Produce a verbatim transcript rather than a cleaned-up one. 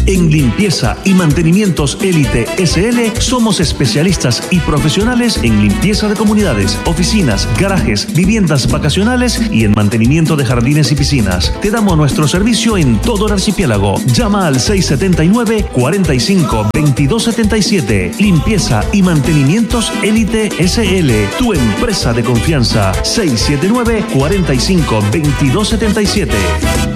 En Limpieza y Mantenimientos Élite S L somos especialistas y profesionales en limpieza de comunidades, oficinas, garajes, viviendas vacacionales y en mantenimiento de jardines y piscinas. Te damos nuestro servicio en todo el archipiélago. Llama al seis siete nueve, cuatro cinco, dos dos siete siete. Limpieza y Mantenimientos Élite S L, tu empresa de confianza. seis siete nueve, cuatro cinco, dos dos siete siete.